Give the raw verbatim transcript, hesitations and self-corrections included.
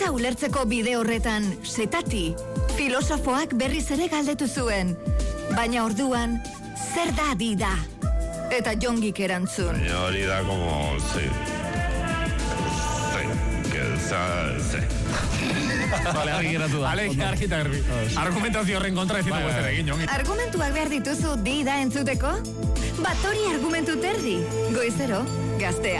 bizitza ulertzeko bide horretan, setati, filosofoak berriz ere galdetu zuen. Baina orduan, zer da dida? Eta Jongik erantzun. Baina hori da como, sí. Sí, que sa, sí. Vale, argi geratu da. Vale, argi eta garbi. Argumentazio horren kontra ez ditugu ezer egin, Jongi. Argumentuak behar dituzu dida entzuteko? Batori argumentu terdi. Goizero, Gaztea.